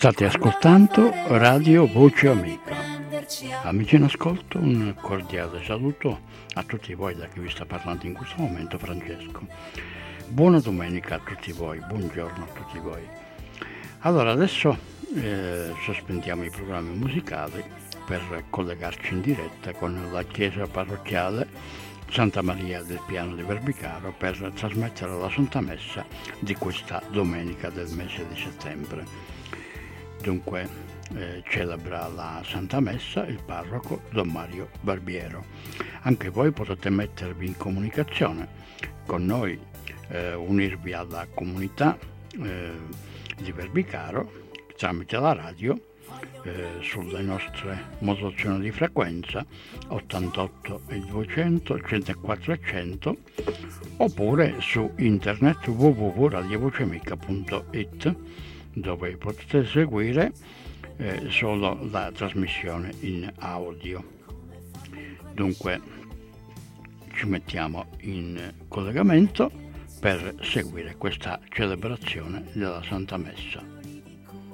State ascoltando Radio Voce Amica. Amici in ascolto, un cordiale saluto a tutti voi da chi vi sta parlando in questo momento, Francesco. Buona domenica a tutti voi, buongiorno a tutti voi. Allora, adesso sospendiamo i programmi musicali per collegarci in diretta con la chiesa parrocchiale Santa Maria del Piano di Verbicaro per trasmettere la Santa Messa di questa domenica del mese di settembre. Dunque celebra la Santa Messa il parroco Don Mario Barbiero. Anche voi potete mettervi in comunicazione con noi, unirvi alla comunità di Verbicaro tramite la radio sulle nostre modulazioni di frequenza 88 e 200, 104 e 100, oppure su internet www.radiovoceamica.it, dove potete seguire solo la trasmissione in audio. Dunque ci mettiamo in collegamento per seguire questa celebrazione della Santa Messa.